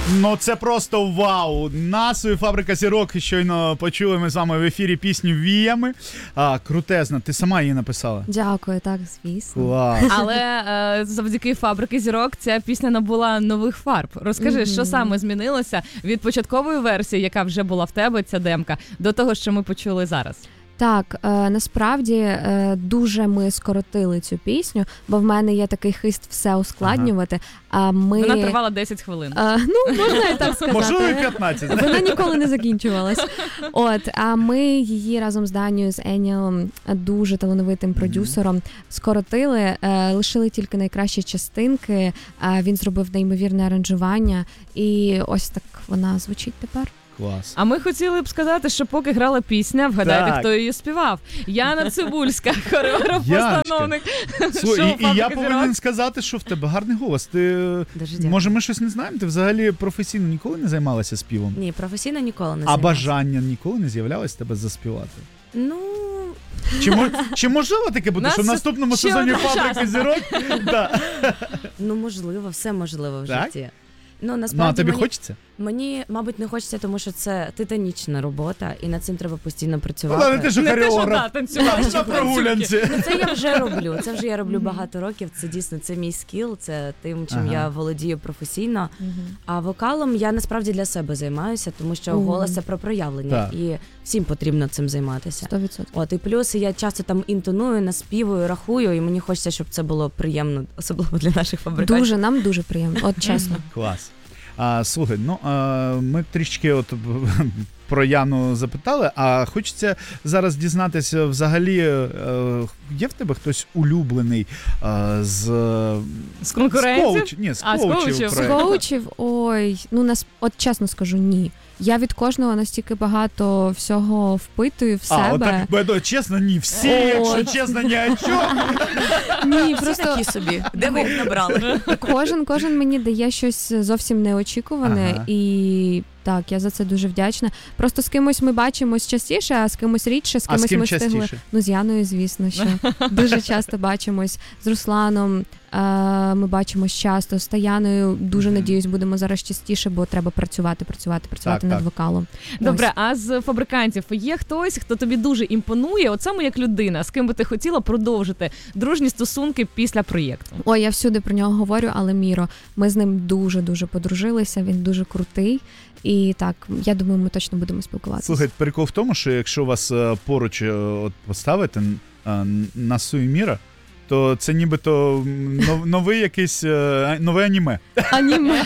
Ну це просто вау! Насою Фабрика зірок щойно почули ми з вами в ефірі пісню «Віями». Крутезна, ти сама її написала? Дякую, так, звісно. Клас. Але завдяки Фабрики зірок ця пісня набула нових фарб. Розкажи, що саме змінилося від початкової версії, яка вже була в тебе, ця демка, до того, що ми почули зараз? Так, насправді дуже ми скоротили цю пісню, бо в мене є такий хист все ускладнювати. Вона тривала 10 хвилин. Ну, можна і так сказати. Можливо, і 15. Вона ніколи не закінчувалась. А ми її разом з Данією, з Еніелом, дуже талановитим продюсером, скоротили, лишили тільки найкращі частинки, він зробив неймовірне аранжування, і ось так вона звучить тепер. Клас. А ми хотіли б сказати, що поки грала пісня, вгадайте, так. хто її співав. Яна Цибульська, хореограф-постановник. І я повинен сказати, що в тебе гарний голос. Ти, може, ми щось не знаємо? Ти взагалі професійно ніколи не займалася співом? Ні, професійно ніколи не займалася. займалася. А бажання ніколи не з'являлось тебе заспівати? Ну... Чи можливо таке буде, що в наступному сезоні «Фабрики зірок»? Ну, можливо, все можливо в житті. Ну, а тобі хочеться? Мені, мабуть, не хочеться, тому що це титанічна робота, і над цим треба постійно працювати. Але ти ж хореограф. Танцювати. Прогулянці. Ну, це я вже роблю. Це вже я роблю багато років. Це дійсно, це мій скіл, це тим, чим я володію професійно. А вокалом я насправді для себе займаюся, тому що голос – це про проявлення. І всім потрібно цим займатися. 100%. От, і плюс я часто там інтоную, наспівую, рахую, і мені хочеться, щоб це було приємно, особливо для наших фабрикантів. Нам дуже приємно, от чесно. Клас. Слухай, ми трішки про Яну запитали, а хочеться зараз дізнатися взагалі, є в тебе хтось улюблений з конкурентів? Ні, з коучів. З коучів? Ой, от чесно скажу, ні. Я від кожного настільки багато всього впитую в себе. Отак, чесно, ні, всі, якщо чесно, ні о чому. Ні, просто такі собі. Де ви їх набрали? Кожен мені дає щось зовсім неочікуване, і так, я за це дуже вдячна. Просто з кимось ми бачимось частіше, а з кимось рідше, з кимось ми встигли. Ну, з Яною, звісно, що дуже часто бачимось. З Русланом ми бачимось часто. З Таяною дуже надіюсь, будемо зараз частіше, бо треба працювати над вокалом. Добре, а з фабрикантів є хтось, хто тобі дуже імпонує, от саме як людина, з ким би ти хотіла продовжити дружні стосунки після проєкту? Ой, я всюди про нього говорю, але Міро, ми з ним дуже-дуже подружилися, він дуже крутий. І так, я думаю, ми точно будемо спілкуватися. Слухай, прикол в тому, що якщо вас поруч поставити Насу і Міра, то це нібито новий якийсь, нове аніме. Аніме.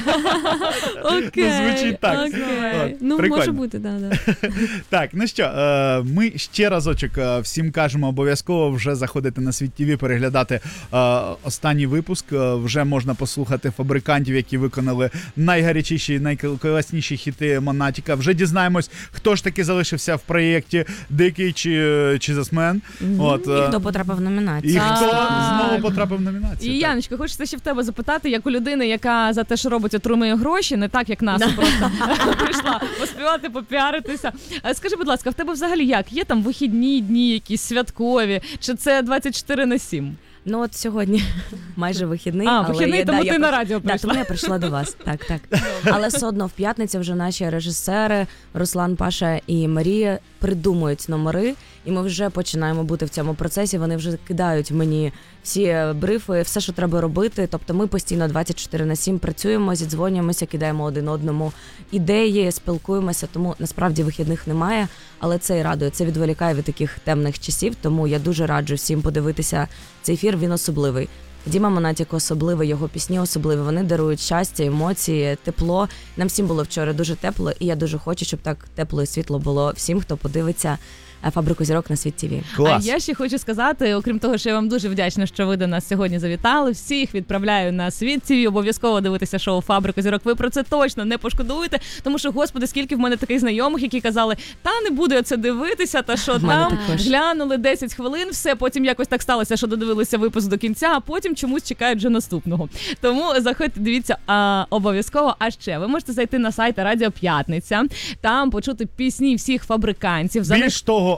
Окей. Звучить так. Ну, може бути, да. Так, ну що, ми ще разочок всім кажемо, обов'язково вже заходити на Світ ТВ, переглядати останній випуск. Вже можна послухати фабрикантів, які виконали найгарячіші, найкласніші хіти Монатіка. Вже дізнаємось, хто ж таки залишився в проєкті, Дикий чи Засмен. І хто потрапив в номінацію. І хто знову потрапив в номінацію. І, Яночка, хочеться ще в тебе запитати, як у людини, яка за те, що робить, отримує гроші, не так, як нас просто прийшла поспівати, попіаритися. Скажи, будь ласка, в тебе взагалі як? Є там вихідні дні, якісь святкові? Чи це 24/7? Ну от сьогодні майже вихідний. Вихідний, тому ти на радіо прийшла. Так, тому я прийшла до вас. Так. Але все одно в п'ятницю вже наші режисери Руслан, Паша і Марія придумують номери, і ми вже починаємо бути в цьому процесі. Вони вже кидають мені всі брифи, все, що треба робити. Тобто ми постійно 24/7 працюємо, зідзвонюємося, кидаємо один одному ідеї, спілкуємося, тому насправді вихідних немає, але це і радує, це відволікає від таких темних часів, тому я дуже раджу всім подивитися цей ефір, він особливий. Діма Монатік особливий, його пісні особливі, вони дарують щастя, емоції, тепло. Нам всім було вчора дуже тепло, і я дуже хочу, щоб так тепло і світло було всім, хто подивиться «Фабрику зірок» на Світ ТВ. Клас. А я ще хочу сказати, окрім того, що я вам дуже вдячна, що ви до нас сьогодні завітали. Всіх відправляю на Світ ТВ. Обов'язково дивитися шоу «Фабрика зірок». Ви про це точно не пошкодуєте, тому що, господи, скільки в мене таких знайомих, які казали, та не буду я це дивитися, та що там, глянули 10 хвилин, все, потім якось так сталося, що додивилися випуск до кінця, а потім чомусь чекають вже наступного. Тому заходьте, дивіться обов'язково. А ще ви можете зайти на сайт Радіо П'ятниця, там почути пісні всіх фабрикантів. Більш того,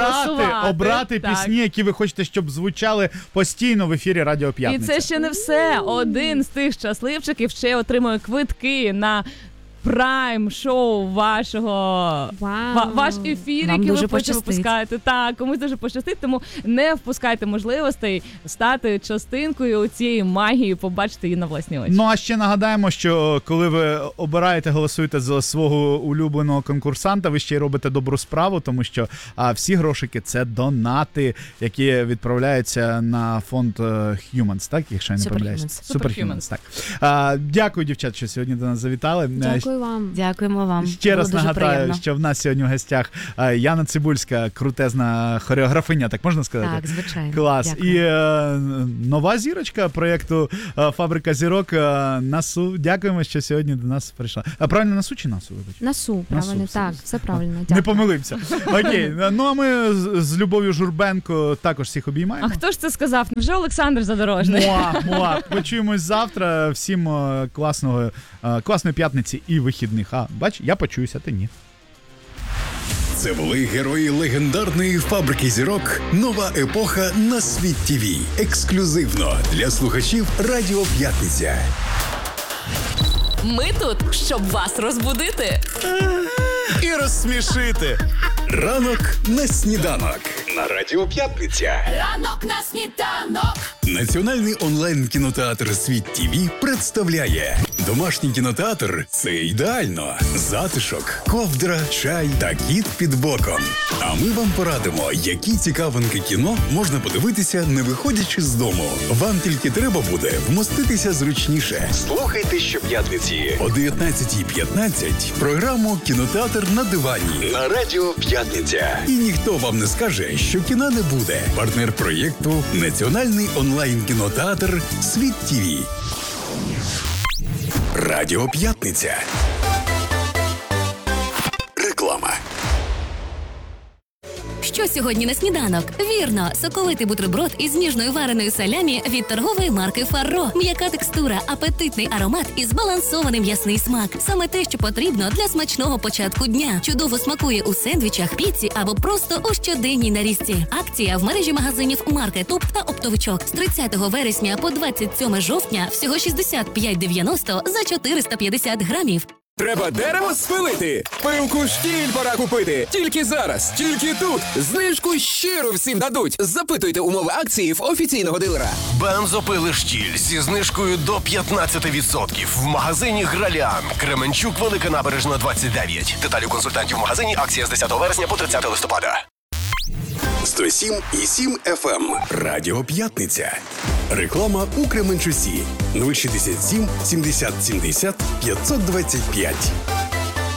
обрати пісні, які ви хочете, щоб звучали постійно в ефірі Радіо П'ятниця. І це ще не все. Один з тих щасливчиків ще отримує квитки на прайм-шоу вашого, ваш ефір, Вам який дуже ви потім випускаєте. Так, комусь дуже пощастить, тому не впускайте можливостей стати частинкою цієї магії, побачити її на власні очі. Ну, а ще нагадаємо, що коли ви обираєте, голосуєте за свого улюбленого конкурсанта, ви ще й робите добру справу, тому що всі грошики – це донати, які відправляються на фонд Humans, так? Якщо я не помиляюсь. Superhumans. Так. Дякую, дівчат, що сьогодні до нас завітали. Дякую вам. Дякуємо вам. Ще раз Було дуже нагадаю, приємно. що в нас сьогодні в гостях Яна Цибульська, крутезна хореографиня, так можна сказати? Так, звичайно. Клас. Дякую. І нова зірочка проєкту «Фабрика зірок» Насу. Дякуємо, що сьогодні до нас прийшла. Правильно, Насу чи Насу? Вибач? Насу, правильно, Насу, так, все правильно. Не Дякую. помилився. Окей. Ну, а ми з Любов'ю Журбенко також всіх обіймаємо. А хто ж це сказав? Невже Олександр Задорожний? Муа. Почуємось завтра. Всім класної п'ятниці і вихідних. Бач, я почуюся, ти ні. Це були герої легендарної «Фабрики зірок». Нова епоха на Світ ТВ. Ексклюзивно для слухачів Радіо П'ятниця. Ми тут, щоб вас розбудити. І розсмішити. Ранок на сніданок. На Радіо П'ятниця. Ранок на сніданок. Національний онлайн-кінотеатр «Світ ТВ» представляє домашній кінотеатр – це ідеально. Затишок, ковдра, чай та кіт під боком. А ми вам порадимо, які цікавинки кіно можна подивитися, не виходячи з дому. Вам тільки треба буде вмоститися зручніше. Слухайте щоп'ятниці о 19:15 програму «Кінотеатр на дивані» на Радіо П'ятниця. І ніхто вам не скаже, що кіна не буде. Партнер проєкту – Національний онлайн-кінотеатр «Світ ТВ». Радіо П'ятниця. Реклама. Що сьогодні на сніданок? Вірно, соковитий бутерброд із ніжною вареною салямі від торгової марки Фарро. М'яка текстура, апетитний аромат і збалансований м'ясний смак. Саме те, що потрібно для смачного початку дня. Чудово смакує у сендвічах, піці або просто у щоденній нарізці. Акція в мережі магазинів Маркетоп та Оптовичок з 30 вересня по 27 жовтня всього 65,90 за 450 грамів. Треба дерево спилити? Пилку «Штіль» пора купити. Тільки зараз, тільки тут. Знижку щиро всім дадуть. Запитуйте умови акції в офіційного дилера. Бензопили «Штіль» зі знижкою до 15% в магазині «Граліан». Кременчук, Велика Набережна, 29. Деталі у консультантів в магазині. Акція з 10 вересня по 30 листопада. 107,7 FM. Радіо П'ятниця. Реклама у Кременчусі. 067 70 70 525.